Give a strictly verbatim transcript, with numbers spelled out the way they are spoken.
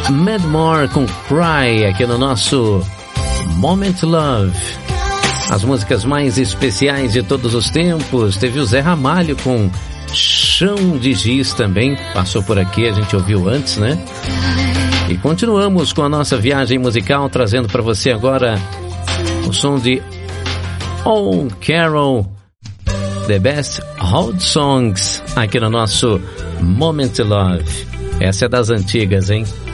Madmore com Cry aqui no nosso Moment Love. As músicas mais especiais de todos os tempos. Teve o Zé Ramalho com Chão de Giz também, passou por aqui, a gente ouviu antes, né? E continuamos com a nossa viagem musical, trazendo para você agora o som de Oh Carol, The Best Old Songs, aqui no nosso Moment Love. Essa é das antigas, hein?